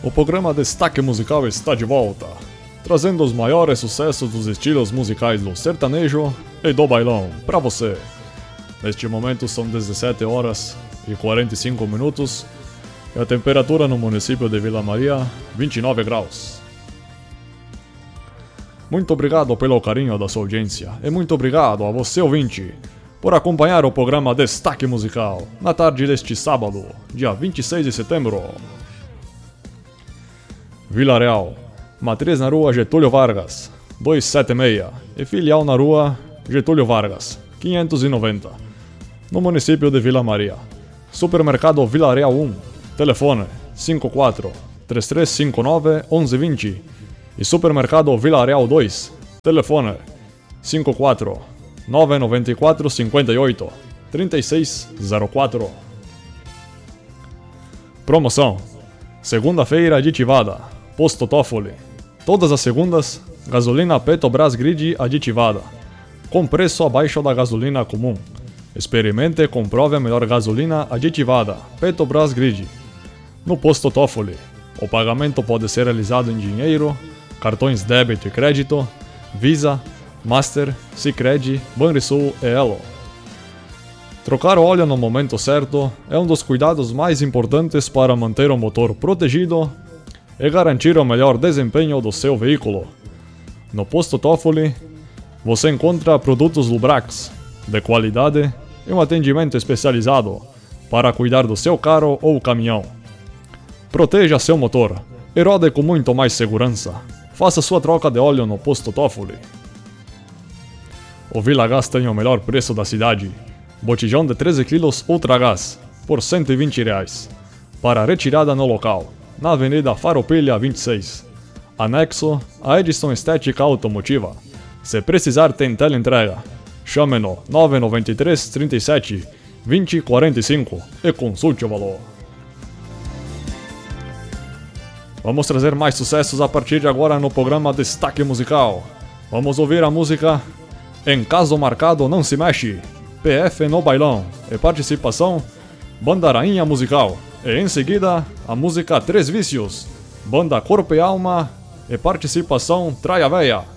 O programa Destaque Musical está de volta, trazendo os maiores sucessos dos estilos musicais do sertanejo e do bailão para você. Neste momento são 17 horas e 45 minutos e a temperatura no município de Vila Maria, 29 graus. Muito obrigado pelo carinho da sua audiência e muito obrigado a você, ouvinte, por acompanhar o programa Destaque Musical na tarde deste sábado, dia 26 de setembro. Vila Real, matriz na rua Getúlio Vargas, 276, e filial na rua Getúlio Vargas, 590, no município de Vila Maria. Supermercado Vila Real 1, telefone 54 3359 1120 e Supermercado Vila Real 2, telefone 54 994 58 3604. Promoção: segunda-feira aditivada, posto Toffoli. Todas as segundas, gasolina Petrobras Grid aditivada, com preço abaixo da gasolina comum. Experimente e comprove a melhor gasolina aditivada Petrobras Grid no posto Toffoli. O pagamento pode ser realizado em dinheiro, cartões débito e crédito, Visa, Master, Sicredi, Banrisul e Elo. Trocar o óleo no momento certo é um dos cuidados mais importantes para manter o motor protegido e garantir o melhor desempenho do seu veículo. No posto Toffoli, você encontra produtos Lubrax de qualidade e um atendimento especializado para cuidar do seu carro ou caminhão. Proteja seu motor e rode com muito mais segurança. Faça sua troca de óleo no posto Toffoli. O Vila Gás tem o melhor preço da cidade. Botijão de 13 kg Ultra Gás por R$ 120 para retirada no local, na Avenida Farroupilha 26, anexo à Edison Estética Automotiva. Se precisar, tem teleentrega. Chame no 993 37 20 45 e consulte o valor. Vamos trazer mais sucessos a partir de agora no programa Destaque Musical. Vamos ouvir a música Em Caso Marcado Não Se Mexe, PF no Bailão, e participação Banda Rainha Musical. E em seguida, a música Três Vícios, Banda Corpo e Alma, e participação Traia Véia.